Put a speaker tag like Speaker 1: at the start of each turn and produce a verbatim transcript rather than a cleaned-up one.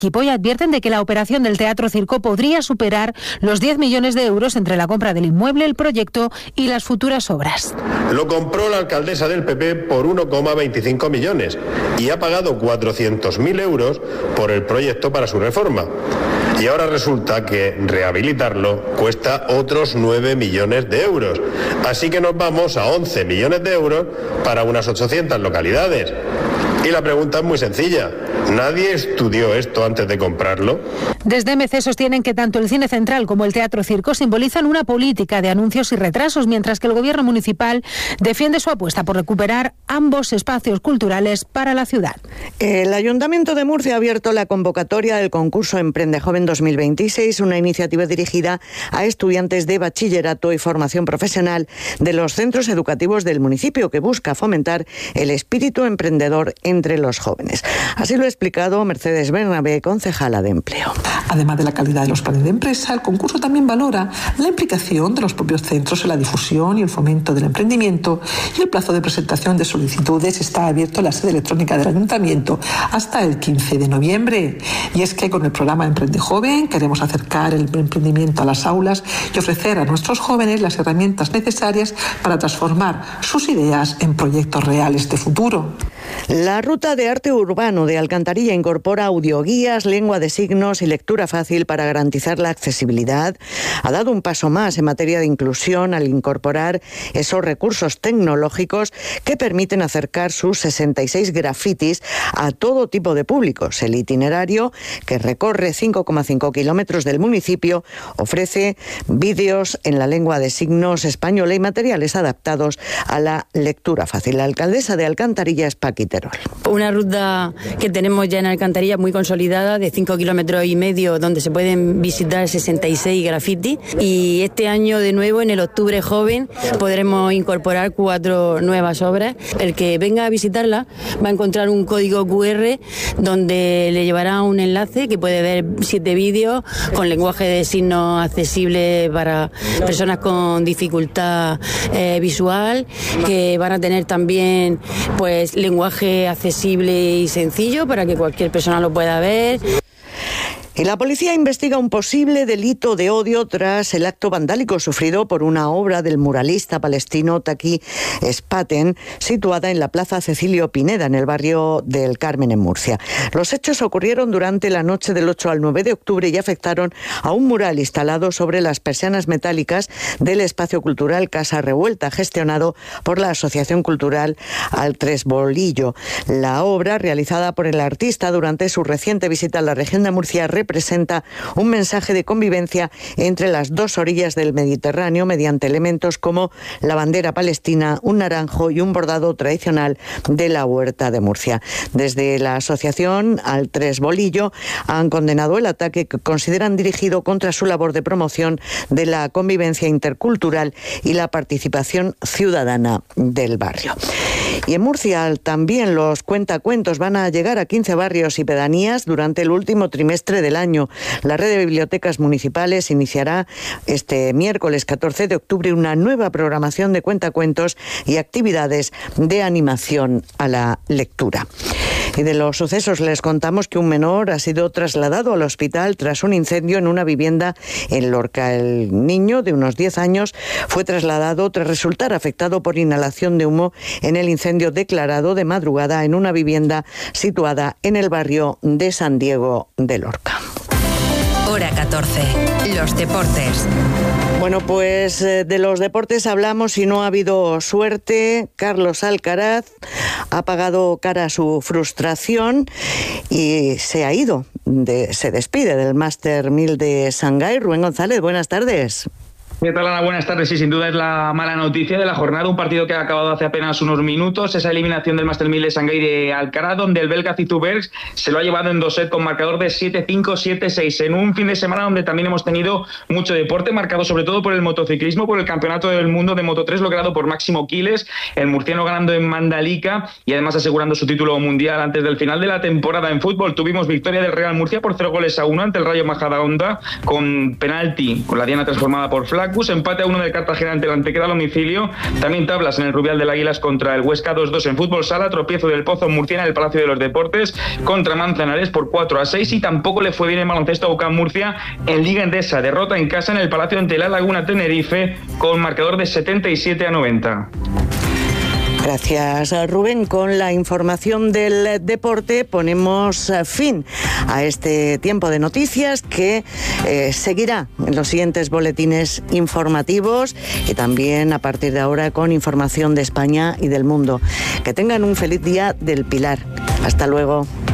Speaker 1: equipo y advierten de que la operación del Teatro Circo podría superar los diez millones de euros entre la compra del inmueble, el proyecto y las futuras obras.
Speaker 2: Lo compró la alcaldesa del P P por uno coma veinticinco millones y ha pagado cuatrocientos mil euros por el proyecto para su reforma. Y ahora resulta que rehabilitarlo cuesta otros nueve millones de euros. Así que nos vamos a once millones de euros para unas ochocientas localidades. Y la pregunta es muy sencilla. ¿Nadie estudió esto antes de comprarlo?
Speaker 1: Desde M C sostienen que tanto el Cine Central como el Teatro Circo simbolizan una política de anuncios y retrasos, mientras que el Gobierno municipal defiende su apuesta por recuperar ambos espacios culturales para la ciudad.
Speaker 3: El Ayuntamiento de Murcia ha abierto la convocatoria del concurso Emprende Joven dos mil veintiséis, una iniciativa dirigida a estudiantes de bachillerato y formación profesional de los centros educativos del municipio, que busca fomentar el espíritu emprendedor entre los jóvenes. Así lo ha explicado Mercedes Bernabé, concejala de Empleo.
Speaker 4: Además de la calidad de los planes de empresa, el concurso también valora la implicación de los propios centros en la difusión y el fomento del emprendimiento, y el plazo de presentación de solicitudes está abierto en la sede electrónica del Ayuntamiento hasta el quince de noviembre. Y es que con el programa Emprende Joven queremos acercar el emprendimiento a las aulas y ofrecer a nuestros jóvenes las herramientas necesarias para transformar sus ideas en proyectos reales de futuro.
Speaker 3: La Ruta de Arte Urbano de Alcantarilla incorpora audioguías, lengua de signos y lectura fácil para garantizar la accesibilidad. Ha dado un paso más en materia de inclusión al incorporar esos recursos tecnológicos que permiten acercar sus sesenta y seis grafitis a todo tipo de públicos. El itinerario, que recorre cinco coma cinco kilómetros del municipio, ofrece vídeos en la lengua de signos española y materiales adaptados a la lectura fácil. La alcaldesa de Alcantarilla es Paqui Terol.
Speaker 5: Una ruta que tenemos ya en Alcantarilla muy consolidada, de cinco kilómetros y medio, donde se pueden visitar sesenta y seis grafitis, y este año de nuevo, en el Octubre Joven, podremos incorporar cuatro nuevas obras. El que venga a visitarla va a encontrar un código cu erre donde le llevará un enlace que puede ver siete vídeos con lenguaje de signos accesible para personas con dificultad eh, visual, que van a tener también pues lenguaje accesible y sencillo para que cualquier persona lo pueda ver.
Speaker 3: Y la policía investiga un posible delito de odio tras el acto vandálico sufrido por una obra del muralista palestino Taki Spaten, situada en la Plaza Cecilio Pineda, en el barrio del Carmen, en Murcia. Los hechos ocurrieron durante la noche del ocho al nueve de octubre y afectaron a un mural instalado sobre las persianas metálicas del espacio cultural Casa Revuelta, gestionado por la Asociación Cultural Al Tres Bolillo. La obra, realizada por el artista durante su reciente visita a la región de Murcia, representa un mensaje de convivencia entre las dos orillas del Mediterráneo mediante elementos como la bandera palestina, un naranjo y un bordado tradicional de la Huerta de Murcia. Desde la asociación Al Tres Bolillo han condenado el ataque, que consideran dirigido contra su labor de promoción de la convivencia intercultural y la participación ciudadana del barrio. Y en Murcia también los cuentacuentos van a llegar a quince barrios y pedanías durante el último trimestre del año. La red de bibliotecas municipales iniciará este miércoles catorce de octubre una nueva programación de cuentacuentos y actividades de animación a la lectura. Y de los sucesos les contamos que un menor ha sido trasladado al hospital tras un incendio en una vivienda en Lorca. El niño, de unos diez años, fue trasladado tras resultar afectado por inhalación de humo en el incendio declarado de madrugada en una vivienda situada en el barrio de San Diego de Lorca.
Speaker 6: Hora catorce. Los deportes.
Speaker 3: Bueno, pues de los deportes hablamos y no ha habido suerte. Carlos Alcaraz ha pagado cara a su frustración y se ha ido, de, se despide del Master mil de Shanghái. Rubén González, buenas tardes.
Speaker 7: ¿Qué tal, Ana? Buenas tardes. Sí, sin duda es la mala noticia de la jornada. Un partido que ha acabado hace apenas unos minutos. Esa eliminación del Master mil de Shanghái de Alcaraz, donde el belga Zitubergs se lo ha llevado en dos sets con marcador de siete cinco, siete seis. En un fin de semana donde también hemos tenido mucho deporte, marcado sobre todo por el motociclismo, por el Campeonato del Mundo de Moto tres, logrado por Máximo Quiles, el murciano ganando en Mandalika y además asegurando su título mundial antes del final de la temporada. En fútbol tuvimos victoria del Real Murcia por cero goles a uno ante el Rayo Majadahonda, con penalti, con la diana transformada por Flaco. Spartacus, empate a uno del Cartagena ante el Antequera a domicilio. También tablas en el Rubial del Águilas contra el Huesca dos dos en fútbol sala, tropiezo del Pozo Murciana en el Palacio de los Deportes contra Manzanares por cuatro a seis, y tampoco le fue bien en baloncesto a UCAM Murcia en Liga Endesa, derrota en casa en el Palacio ante la Laguna Tenerife con marcador de setenta y siete a noventa.
Speaker 3: Gracias, Rubén. Con la información del deporte ponemos fin a este tiempo de noticias que eh, seguirá en los siguientes boletines informativos y también a partir de ahora con información de España y del mundo. Que tengan un feliz día del Pilar. Hasta luego.